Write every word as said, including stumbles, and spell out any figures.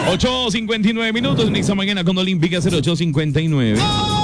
ocho cincuenta y nueve minutos en esta mañana con Olímpica cero ocho cincuenta y nueve.